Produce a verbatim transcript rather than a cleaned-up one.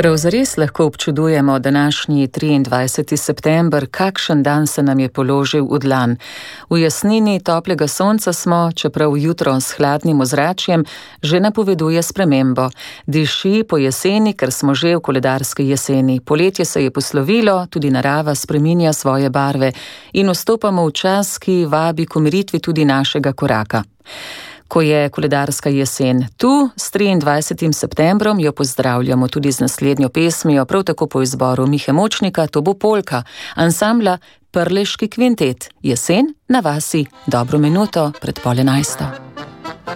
Prav zares lahko občudujemo današnji triindvajseti september, kakšen dan se nam je položil v dlan. V jasnini toplega sonca smo, čeprav jutro s hladnim ozračjem, že napoveduje spremembo. Diši po jeseni, ker smo že v koledarski jeseni. Poletje se je poslovilo, tudi narava spreminja svoje barve in vstopamo v čas, ki vabi k umiritvi tudi našega koraka. Ko je koledarska jesen tu, s triindvajsetim septembrom jo pozdravljamo tudi z naslednjo pesmijo, prav tako po izboru Mihe Močnika, to bo polka, ansambla Prleški kvintet. Jesen na vasi, dobro minuto pred pol enajsto.